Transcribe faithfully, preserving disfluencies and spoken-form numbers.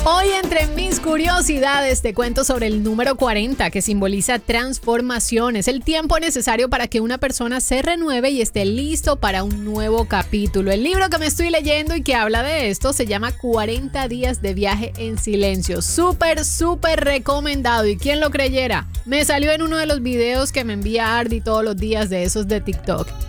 Hoy entre mis curiosidades te cuento sobre el número cuarenta, que simboliza transformación. Es el tiempo necesario para que una persona se renueve y esté listo para un nuevo capítulo. El libro que me estoy leyendo y que habla de esto se llama cuarenta días de viaje en silencio. Súper, súper recomendado. ¿Y quién lo creyera? Me salió en uno de los videos que me envía Ardi todos los días de esos de TikTok.